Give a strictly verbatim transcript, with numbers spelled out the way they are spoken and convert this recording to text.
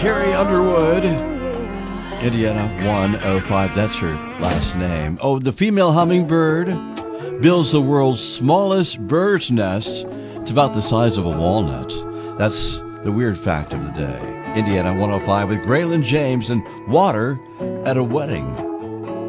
Carrie Underwood. Indiana one oh five, that's her last name. Oh, the female hummingbird builds the world's smallest bird's nest. It's about the size of a walnut. That's the weird fact of the day. Indiana one oh five with Graylin James and water at a wedding.